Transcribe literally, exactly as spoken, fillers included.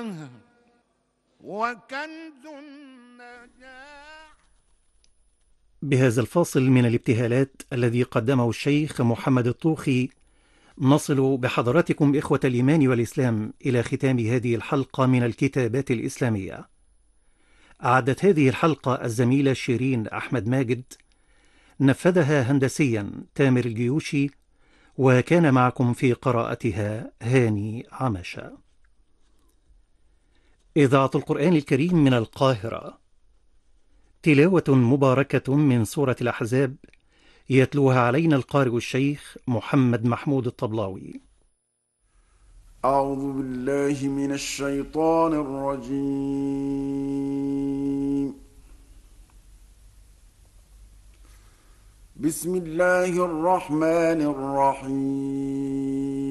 وكنز النجاح. بهذا الفاصل من الابتهالات الذي قدمه الشيخ محمد الطوخي نصل بحضراتكم إخوة الإيمان والإسلام إلى ختام هذه الحلقة من الكتابات الإسلامية. أعدت هذه الحلقة الزميلة شيرين أحمد ماجد، نفذها هندسيا تامر الجيوشي، وكان معكم في قراءتها هاني عمشة. إذاعة القرآن الكريم من القاهرة، تلاوة مباركة من سورة الأحزاب يتلوها علينا القارئ الشيخ محمد محمود الطبلاوي. أعوذ بالله من الشيطان الرجيم. بسم الله الرحمن الرحيم.